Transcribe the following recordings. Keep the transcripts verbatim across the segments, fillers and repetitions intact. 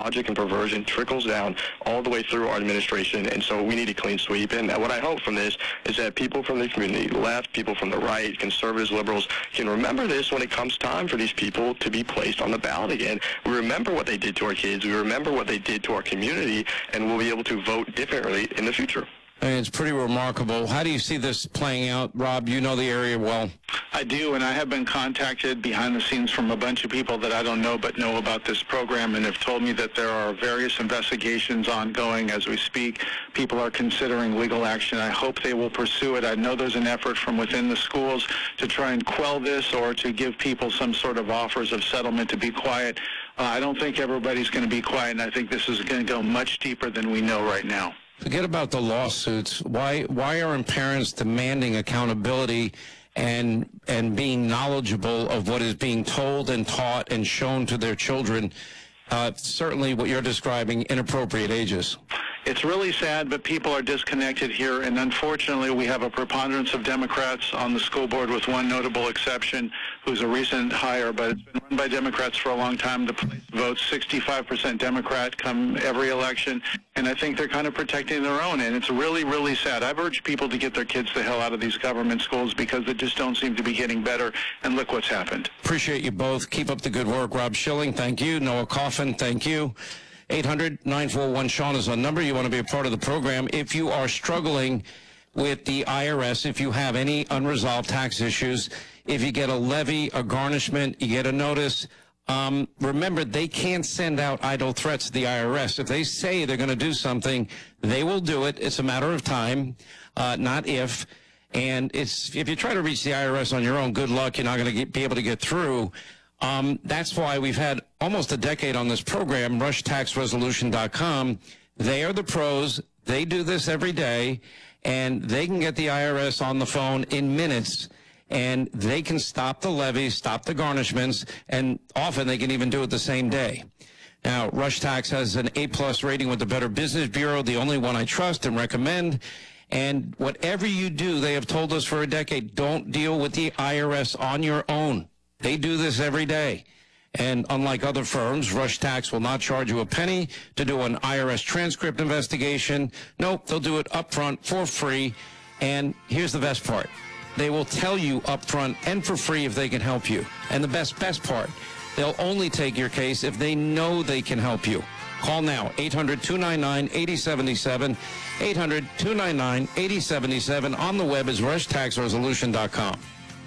logic and perversion trickles down all the way through our administration, and so we need a clean sweep. And what I hope from this is that people from the community, left, people from the right, conservatives, liberals, can remember this when it comes time for these people to be placed on the ballot again. We remember what they did to our kids. We remember what they did to our community, and we'll be able to vote differently in the future. I mean, it's pretty remarkable. How do you see this playing out? Rob, you know the area well. I do, and I have been contacted behind the scenes from a bunch of people that I don't know but know about this program and have told me that there are various investigations ongoing as we speak. People are considering legal action. I hope they will pursue it. I know there's an effort from within the schools to try and quell this or to give people some sort of offers of settlement to be quiet. Uh, I don't think everybody's going to be quiet, and I think this is going to go much deeper than we know right now. Forget about the lawsuits. Why why aren't parents demanding accountability and and being knowledgeable of what is being told and taught and shown to their children? Uh, certainly what you're describing, inappropriate ages. It's really sad, but people are disconnected here, and unfortunately we have a preponderance of Democrats on the school board with one notable exception, who's a recent hire, but it's been run by Democrats for a long time. The place votes sixty-five percent Democrat come every election, and I think they're kind of protecting their own, and it's really, really sad. I've urged people to get their kids the hell out of these government schools because they just don't seem to be getting better, and look what's happened. Appreciate you both. Keep up the good work. Rob Schilling, thank you. Noah Coffin, thank you. eight hundred nine four one Sean is the number. You want to be a part of the program. If you are struggling with the I R S, if you have any unresolved tax issues, if you get a levy, a garnishment, you get a notice, um, remember, they can't send out idle threats to the I R S. If they say they're going to do something, they will do it. It's a matter of time, uh, not if. And it's if you try to reach the I R S on your own, good luck. You're not going to be able to get through. Um, that's why we've had almost a decade on this program, rush tax resolution dot com. They are the pros. They do this every day, and they can get the I R S on the phone in minutes, and they can stop the levies, stop the garnishments, and often they can even do it the same day. Now, Rush Tax has an A plus rating with the Better Business Bureau, the only one I trust and recommend. And whatever you do, they have told us for a decade, don't deal with the I R S on your own. They do this every day. And unlike other firms, Rush Tax will not charge you a penny to do an I R S transcript investigation. Nope, they'll do it up front for free. And here's the best part. They will tell you up front and for free if they can help you. And the best, best part, they'll only take your case if they know they can help you. Call now, eight hundred two nine nine eight oh seven seven, eight hundred two nine nine eight oh seven seven. On the web is rush tax resolution dot com.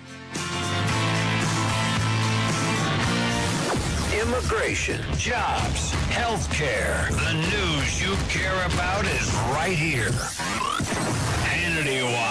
Immigration, jobs, health care. The news you care about is right here. Hannity Watch.